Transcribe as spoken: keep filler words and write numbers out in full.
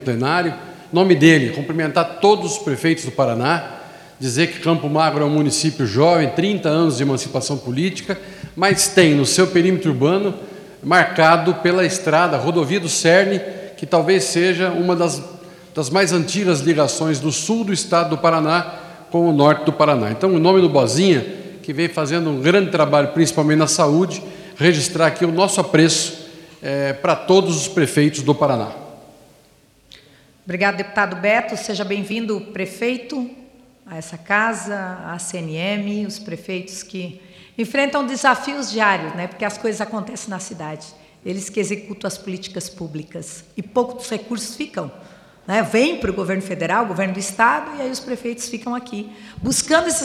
plenário, em nome dele, cumprimentar todos os prefeitos do Paraná, dizer que Campo Magro é um município jovem, trinta anos de emancipação política, mas tem no seu perímetro urbano marcado pela estrada, a rodovia do Cerne, que talvez seja uma das, das mais antigas ligações do sul do estado do Paraná com o norte do Paraná. Então, em nome do Bozinha, que vem fazendo um grande trabalho, principalmente na saúde, registrar aqui o nosso apreço é, para todos os prefeitos do Paraná. Obrigado, deputado Beto. Seja bem-vindo, prefeito, a essa casa, à C N M, os prefeitos que enfrentam desafios diários, né? Porque as coisas acontecem na cidade. Eles que executam as políticas públicas e poucos recursos ficam, né? Vêm para o governo federal, o governo do estado, e aí os prefeitos ficam aqui buscando esses